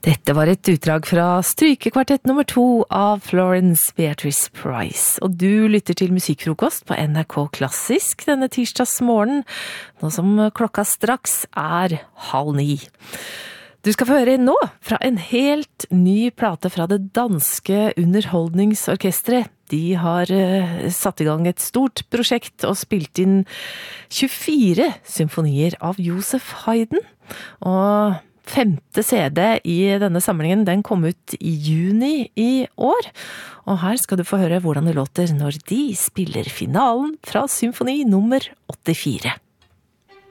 Dette var et utdrag fra Strykekvartett nummer 2 av Florence Beatrice Price, og du lytter til Musikkfrokost på NRK Klassisk denne tirsdagsmorgen, nå som klokka straks er 8:30. Du skal få høre nå fra en helt ny plate fra det danske underholdningsorkestret. De har satt i gang et stort prosjekt og spilt inn 24 symfonier av Joseph Haydn, og 5. CD i denne samlingen, den kom ut i juni i år, og her skal du få høre hvordan det låter når de spiller finalen fra symfoni nummer 84.